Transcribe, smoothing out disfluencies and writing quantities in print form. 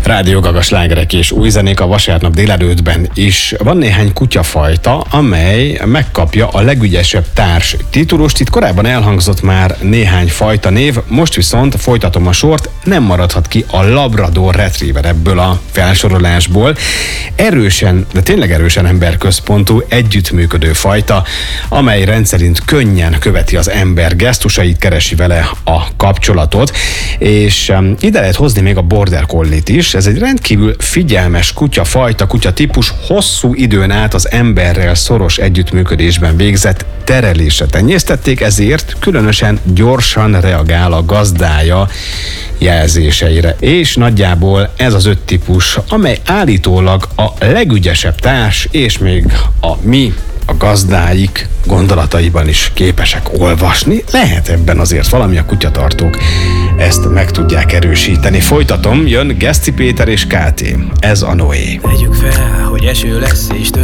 Rádió Gaga slágerek és új zenék a vasárnap délelőttben is. Van néhány kutyafajta, amely megkapja a legügyesebb társ titulust. Itt korábban elhangzott már néhány fajta név, most viszont folytatom a sort, nem maradhat ki a Labrador Retriever ebből a felsorolásból. Erősen, de tényleg erősen emberközpontú, együttműködő fajta, amely rendszerint könnyen követi az ember gesztusait, keresi vele a kapcsolatot, és ide lehet hozni még a Border Collie-t is. Ez egy rendkívül figyelmes kutyafajta, kutyatípus, hosszú időn át az emberrel szoros együttműködésben végzett terelésre tenyésztették, ezért különösen gyorsan reagál a gazdája jelzéseire. És nagyjából ez az 5 típus, amely állítólag a legügyesebb társ, és még a gazdáik gondolataiban is képesek olvasni. Lehet ebben azért valami, a kutyatartók ezt meg tudják erősíteni. Folytatom, jön Geszti Péter és KT. Ez a Noé. Tegyük fel, hogy eső lesz és